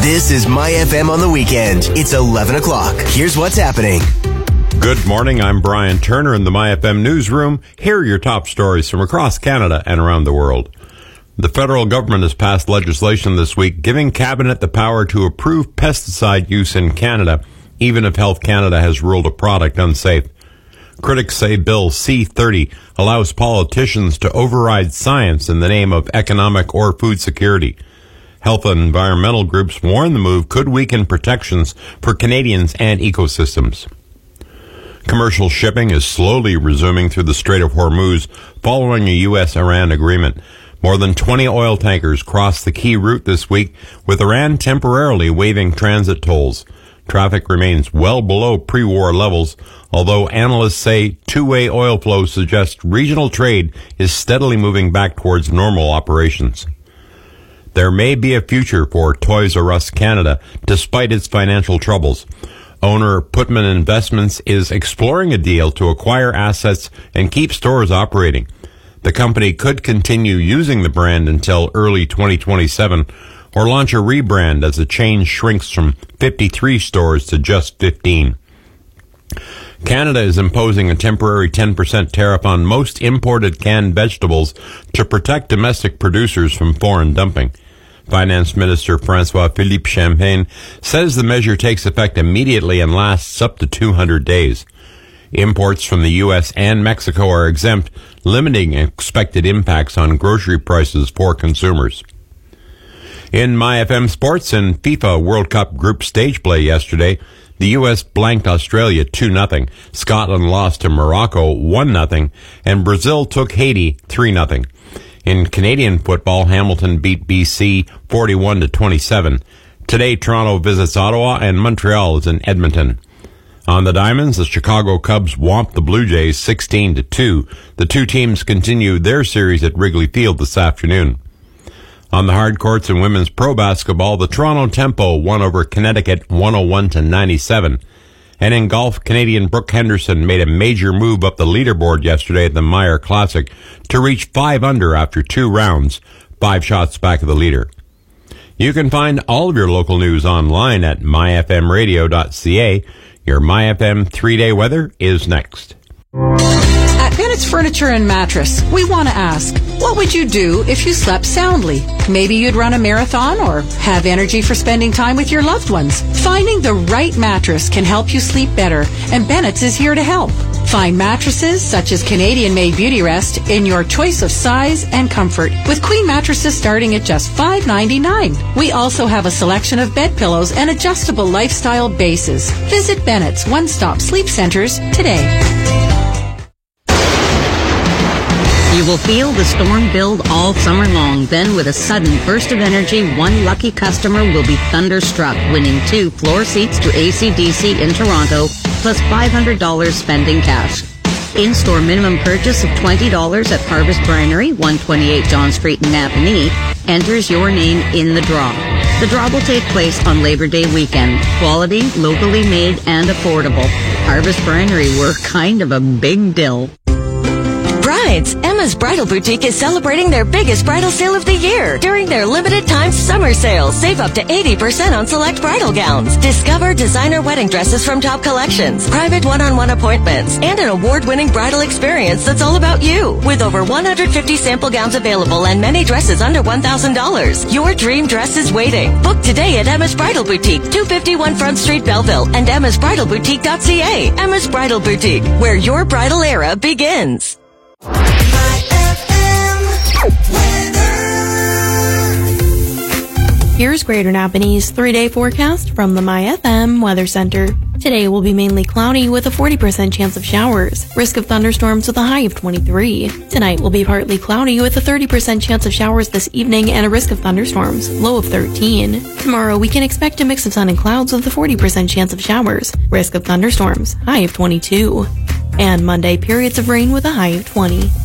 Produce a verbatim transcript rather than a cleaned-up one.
This is My F M on the weekend. It's eleven o'clock. Here's what's happening. Good morning. I'm Brian Turner in the My F M newsroom. Here are your top stories from across Canada and around the world. The federal government has passed legislation this week giving Cabinet the power to approve pesticide use in Canada, even if Health Canada has ruled a product unsafe. Critics say Bill C thirty allows politicians to override science in the name of economic or food security. Health and environmental groups warn the move could weaken protections for Canadians and ecosystems. Commercial shipping is slowly resuming through the Strait of Hormuz following a U S Iran agreement. More than twenty oil tankers crossed the key route this week, with Iran temporarily waiving transit tolls. Traffic remains well below pre-war levels, although analysts say two-way oil flow suggests regional trade is steadily moving back towards normal operations. There may be a future for Toys R Us Canada, despite its financial troubles. Owner Putman Investments is exploring a deal to acquire assets and keep stores operating. The company could continue using the brand until early twenty twenty-seven, or launch a rebrand as the chain shrinks from fifty-three stores to just fifteen. Canada is imposing a temporary ten percent tariff on most imported canned vegetables to protect domestic producers from foreign dumping. Finance Minister François-Philippe Champagne says the measure takes effect immediately and lasts up to two hundred days. Imports from the U S and Mexico are exempt, limiting expected impacts on grocery prices for consumers. In My F M Sports and FIFA World Cup group stage play yesterday, the U S blanked Australia two nothing, Scotland lost to Morocco one nothing, and Brazil took Haiti three nothing. In Canadian football, Hamilton beat B C forty-one to twenty-seven. Today, Toronto visits Ottawa and Montreal is in Edmonton. On the diamonds, the Chicago Cubs whomped the Blue Jays sixteen to two. The two teams continue their series at Wrigley Field this afternoon. On the hard courts in women's pro basketball, the Toronto Tempo won over Connecticut one oh one to ninety-seven. And in golf, Canadian Brooke Henderson made a major move up the leaderboard yesterday at the Meyer Classic to reach five under after two rounds, five shots back of the leader. You can find all of your local news online at my f m radio dot c a. Your My F M three-day weather is next. At Bennett's Furniture and Mattress, we want to ask, what would you do if you slept soundly? Maybe you'd run a marathon or have energy for spending time with your loved ones. Finding the right mattress can help you sleep better, and Bennett's is here to help. Find mattresses such as Canadian-made Beauty Rest in your choice of size and comfort, with queen mattresses starting at just five ninety-nine. We also have a selection of bed pillows and adjustable lifestyle bases. Visit Bennett's One-Stop Sleep Centers today. You will feel the storm build all summer long. Then, with a sudden burst of energy, one lucky customer will be thunderstruck, winning two floor seats to A C D C in Toronto, plus five hundred dollars spending cash. In-store minimum purchase of twenty dollars at Harvest Brinery, one twenty-eight John Street in Napanee, enters your name in the draw. The draw will take place on Labor Day weekend. Quality, locally made, and affordable. Harvest Brinery, we're kind of a big deal. Brides, Emma's Bridal Boutique is celebrating their biggest bridal sale of the year. During their limited time summer sale, save up to eighty percent on select bridal gowns. Discover designer wedding dresses from top collections, private one-on-one appointments, and an award-winning bridal experience that's all about you. With over one hundred fifty sample gowns available and many dresses under one thousand dollars, your dream dress is waiting. Book today at Emma's Bridal Boutique, two fifty-one Front Street, Belleville, and emmas bridal boutique dot c a. Emma's Bridal Boutique, where your bridal era begins. Here's Greater Napanee's three-day forecast from the My F M Weather Center. Today will be mainly cloudy with a forty percent chance of showers. Risk of thunderstorms with a high of twenty-three. Tonight will be partly cloudy with a thirty percent chance of showers this evening and a risk of thunderstorms, low of thirteen. Tomorrow we can expect a mix of sun and clouds with a forty percent chance of showers. Risk of thunderstorms, high of twenty-two. And Monday, periods of rain with a high of twenty.